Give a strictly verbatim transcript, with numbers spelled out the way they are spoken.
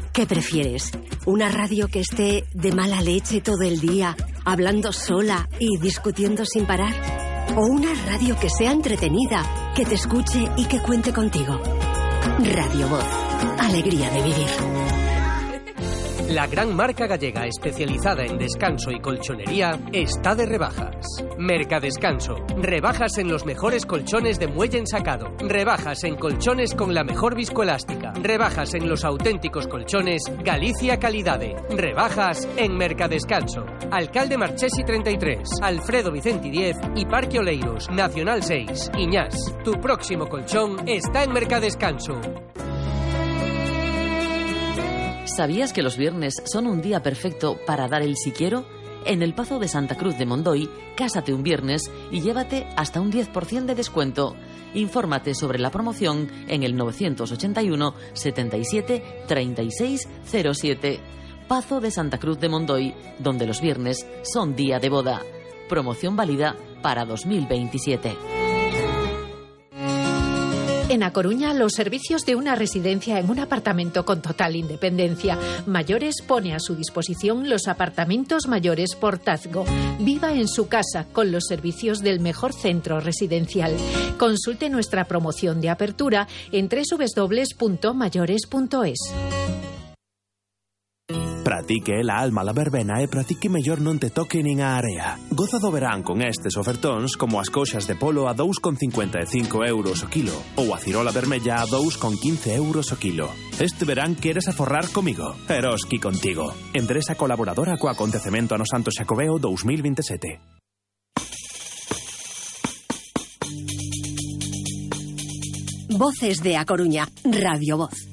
¿Qué prefieres? ¿Una radio que esté de mala leche todo el día, hablando sola y discutiendo sin parar? ¿O una radio que sea entretenida, que te escuche y que cuente contigo? Radio Voz. Alegría de vivir. La gran marca gallega especializada en descanso y colchonería está de rebajas. Mercadescanso. Rebajas en los mejores colchones de muelle ensacado. Rebajas en colchones con la mejor viscoelástica. Rebajas en los auténticos colchones Galicia Calidade. Rebajas en Mercadescanso. Alcalde Marchesi treinta y tres, Alfredo Vicenti diez y Parque Oleiros, Nacional seis. Iñás, tu próximo colchón está en Mercadescanso. ¿Sabías que los viernes son un día perfecto para dar el si quiero? En el Pazo de Santa Cruz de Mondoy, cásate un viernes y llévate hasta un diez por ciento de descuento. Infórmate sobre la promoción en el novecientos ochenta y uno, setenta y siete, treinta y seis cero siete. Pazo de Santa Cruz de Mondoy, donde los viernes son día de boda. Promoción válida para dos mil veintisiete. En A Coruña, los servicios de una residencia en un apartamento con total independencia. Mayores pone a su disposición los apartamentos mayores Portazgo. Viva en su casa con los servicios del mejor centro residencial. Consulte nuestra promoción de apertura en doble u doble u doble u punto mayores punto es. Pratique la alma la verbena e pratique mellor non te toque nin a area. Goza do verán con estes ofertóns como as coxas de polo a dous con cincuenta e cinco euros o kilo ou a cirola vermella a dous con quince euros o kilo. Este verán queres aforrar comigo? Eroski contigo. Empresa colaboradora co acontecemento ano Santo Xacobeo dous mil veintisiete. Voces de A Coruña, Radio Voz.